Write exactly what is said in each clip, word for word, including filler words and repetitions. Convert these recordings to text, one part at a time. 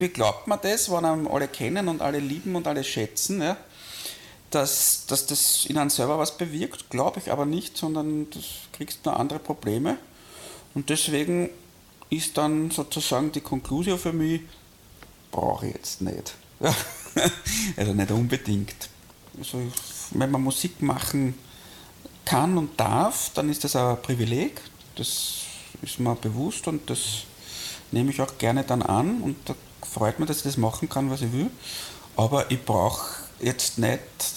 Wie glaubt man das, wenn einem alle kennen und alle lieben und alle schätzen, ja? dass, dass das in einem selber was bewirkt? Glaube ich aber nicht, sondern das kriegst nur andere Probleme. Und deswegen ist dann sozusagen die Conclusio für mich, brauche ich jetzt nicht. Ja. Also nicht unbedingt. Also, wenn man Musik machen kann und darf, dann ist das ein Privileg. Das ist mir bewusst und das nehme ich auch gerne dann an und da freut mich, dass ich das machen kann, was ich will. Aber ich brauche jetzt nicht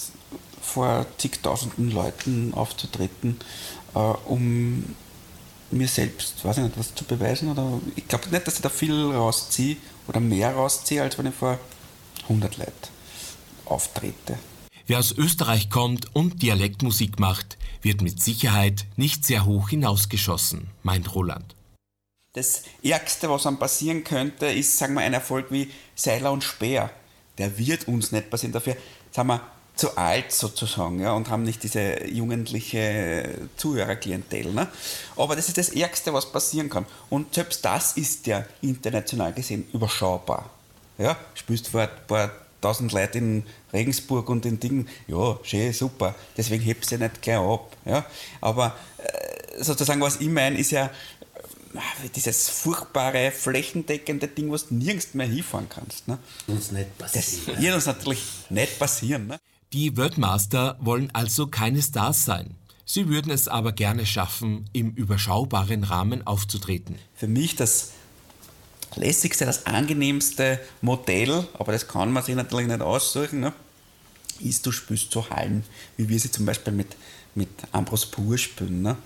vor zigtausenden Leuten aufzutreten, äh, um mir selbst, weiß ich nicht, was zu beweisen. Oder ich glaube nicht, dass ich da viel rausziehe oder mehr rausziehe, als wenn ich vor hundert Leuten auftrete. Wer aus Österreich kommt und Dialektmusik macht, wird mit Sicherheit nicht sehr hoch hinausgeschossen, meint Roland. Das Ärgste, was einem passieren könnte, ist, sagen wir, ein Erfolg wie Seiler und Speer. Der wird uns nicht passieren. Dafür sind wir zu alt sozusagen, ja, und haben nicht diese jugendliche Zuhörerklientel. Ne? Aber das ist das Ärgste, was passieren kann. Und selbst das ist ja international gesehen überschaubar. Ja, spielst vor ein paar tausend Leute in Regensburg und in Dingen, ja, schön, super. Deswegen hebst du ja nicht gleich ab. Ja? Aber äh, sozusagen, was ich meine, ist ja dieses furchtbare, flächendeckende Ding, was du nirgends mehr hinfahren kannst. Ne? Uns nicht passieren. Das wird uns natürlich nicht passieren. Ne? Die Wordmaster wollen also keine Stars sein. Sie würden es aber gerne schaffen, im überschaubaren Rahmen aufzutreten. Für mich das lässigste, das angenehmste Modell, aber das kann man sich natürlich nicht aussuchen, ne? Ist, du spielst so Hallen, wie wir sie zum Beispiel mit, mit Ambros Pur spielen. Ne?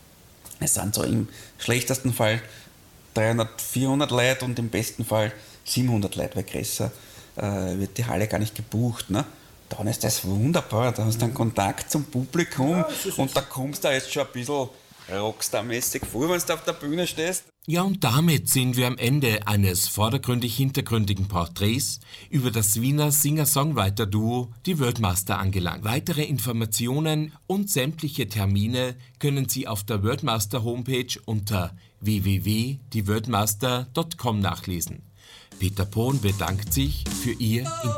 Es sind so im schlechtesten Fall dreihundert, vierhundert Leute und im besten Fall siebenhundert Leute, weil größer äh, wird die Halle gar nicht gebucht. Ne? Dann ist das wunderbar, da hast du einen Kontakt zum Publikum ja, und da kommst du jetzt schon ein bisschen Rockstar-mäßig vor, wenn du auf der Bühne stehst. Ja, und damit sind wir am Ende eines vordergründig-hintergründigen Porträts über das Wiener Singer-Songwriter-Duo Die Wordmaster angelangt. Weitere Informationen und sämtliche Termine können Sie auf der Wordmaster-Homepage unter w w w punkt die wordmaster punkt com nachlesen. Peter Pohn bedankt sich für Ihr Interesse.